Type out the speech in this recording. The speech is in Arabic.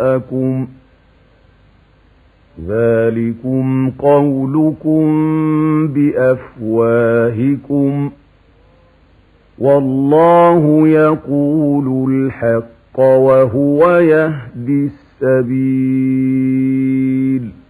جاءكم ذلكم قولكم بأفواهكم والله يقول الحق وهو يهدي السبيل